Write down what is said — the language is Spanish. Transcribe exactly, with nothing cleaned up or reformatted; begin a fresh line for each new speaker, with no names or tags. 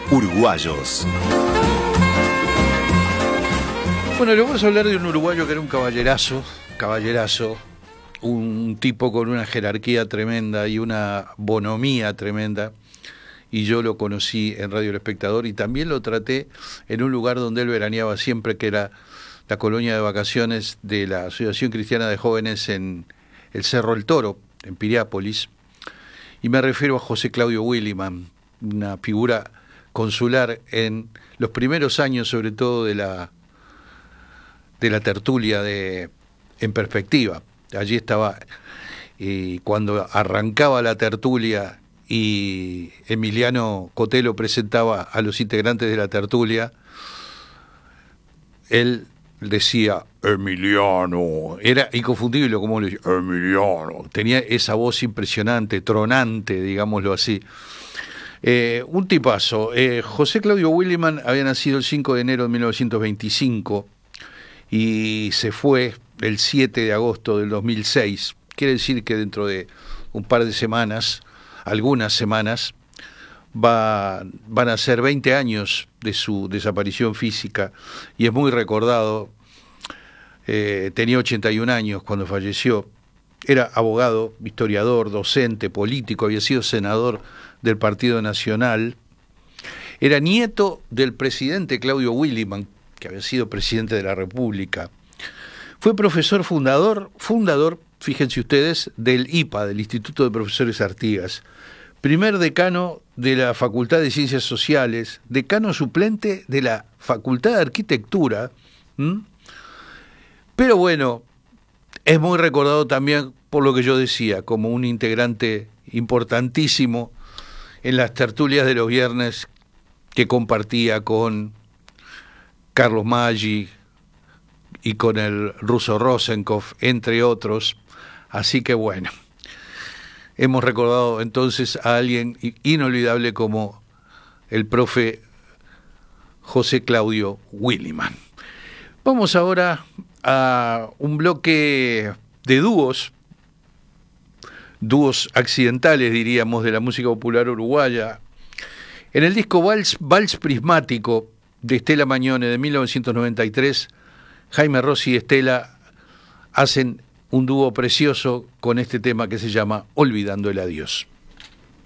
Uruguayos.
Bueno, le vamos a hablar de un uruguayo que era un caballerazo, caballerazo, un tipo con una jerarquía tremenda y una bonomía tremenda, y yo lo conocí en Radio El Espectador y también lo traté en un lugar donde él veraneaba siempre, que era la colonia de vacaciones de la Asociación Cristiana de Jóvenes en el Cerro El Toro, en Piriápolis, y me refiero a José Claudio Williman, una figura consular en los primeros años, sobre todo de la de la tertulia de En Perspectiva. Allí estaba, y cuando arrancaba la tertulia y Emiliano Cotelo presentaba a los integrantes de la tertulia, él decía Emiliano, era inconfundible como le decía Emiliano, tenía esa voz impresionante, tronante, digámoslo así. Eh, un tipazo. eh, José Claudio Williman había nacido el cinco de enero de mil novecientos veinticinco y se fue el siete de agosto del dos mil seis. Quiere decir que dentro de un par de semanas, algunas semanas, va, van a ser veinte años de su desaparición física, y es muy recordado. Eh, tenía ochenta y un años cuando falleció. Era abogado, historiador, docente, político, había sido senador del Partido Nacional. Era nieto del presidente Claudio Williman, que había sido presidente de la República. Fue profesor fundador, fundador, fíjense ustedes, del I P A, del Instituto de Profesores Artigas. Primer decano de la Facultad de Ciencias Sociales, decano suplente de la Facultad de Arquitectura. ¿Mm? Pero bueno, es muy recordado también por lo que yo decía, como un integrante importantísimo en las tertulias de los viernes que compartía con Carlos Maggi y con el ruso Rosenkopf, entre otros. Así que bueno, hemos recordado entonces a alguien inolvidable como el profe José Claudio Williman. Vamos ahora a un bloque de dúos, dúos accidentales, diríamos, de la música popular uruguaya. En el disco Vals, Vals Prismático de Estela Mañone de mil novecientos noventa y tres, Jaime Rossi y Estela hacen un dúo precioso con este tema que se llama Olvidando el Adiós.